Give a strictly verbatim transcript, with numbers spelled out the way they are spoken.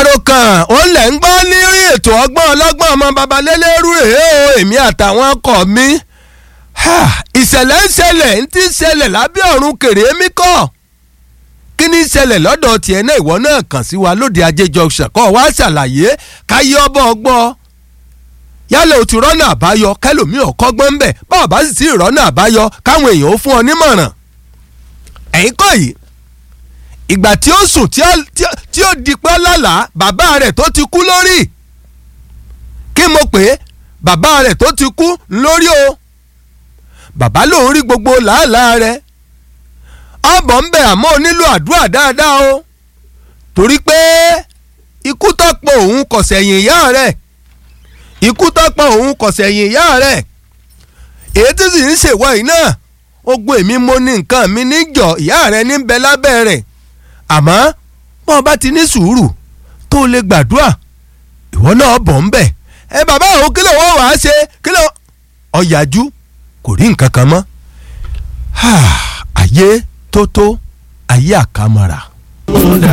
àròkàn ó lẹ̀ ń gbọ́ ní ètò ọgbọ́n ọlọ́gbọ́n ọmọ babalélérú rèé o èmi àtàwọn ọkọ mi ìṣẹ̀lẹ̀ ń ṣẹlẹ̀ ń tí ń ṣẹlẹ̀ lábẹ́ ọ̀run kèrèmí kọ́ kí ni ṣẹlẹ̀ lọ́dọ̀ tiẹ̀ náà ìwọ náà kàn sí wa lóde ajé junction kọ́ wá ṣàlàyé káyé ọbọ̀ ọgbọ́n yálẹ̀ òtún rọ́nà àbáyọ kẹlòmíì ọ̀kọ́gbọ́n ń bẹ̀ báwo bá sì sí ìrọ́nà àbáyọ káwọn èèyàn ó fún ọ nímọ̀ràn ẹ̀yin kọ́ yìí ìgbà tí ó sùn tí ó di pé lálàá bàbá rẹ̀ tó ti kú lórí kí mo pè é bàbá rẹ̀ tó ti kú lórí o bàbá lòun rí gbogbo làálàá rẹ̀ ọ̀bọ̀ ń bẹ̀ àmọ́ ó nílò àdúrà dáadáa o torí pé ikú tó pọ̀ òun kò sẹ̀yìn ìyá rẹ̀ ikú tó pọ̀ òun kò sẹ̀yìn ìyá rẹ̀ èyí tí sì ń ṣèwọ́ yìí náà ogun èmi mo ní nǹkan mi níjọ ìyá rẹ̀ ní bẹ lábẹ́ rẹ̀ àmọ́ bọ́n bá ti ní sùúrù tó lè gbàdúrà ìwọ náà bọ̀ ń bẹ̀ ẹ bàbá òun kí ló wọ́n wàá ṣe kí ló ọ̀yàjú kò rí nǹkan kan mọ́ ayé tó tó ayé àkàmọ́ra.